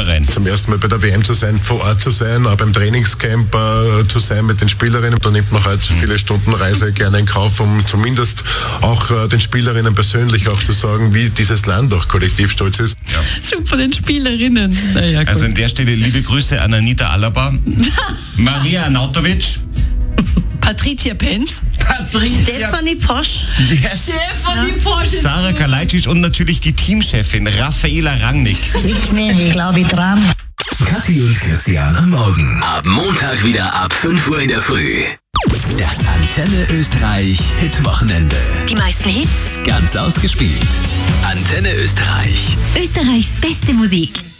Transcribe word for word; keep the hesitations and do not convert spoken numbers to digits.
souverän. Zum ersten Mal bei der W M zu sein, vor Ort zu sein, auch beim Trainingscamp äh, zu sein mit den Spielerinnen. Da nimmt man halt viele Stunden Reise gerne in Kauf, um zumindest auch äh, den Spielerinnen persönlich auch zu sagen, wie dieses Land auch kollektiv stolz ist. Ja. Super, den Spielerinnen. Naja, gut. Also an der Stelle liebe Grüße an Anita Alaba, Maria Arnautovic, Patricia Penz, Patricia, Stefanie Posch, yes. Stefanie Posch, Sarah Kalajdzic und natürlich die Teamchefin Raffaela Rangnick. sieht's mir, ich glaube ich dran. Kathi und Christian am Morgen. Ab Montag wieder ab fünf Uhr in der Früh. Das Antenne Österreich Hitwochenende. Die meisten Hits, Ganz ausgespielt. Antenne Österreich. Österreichs beste Musik.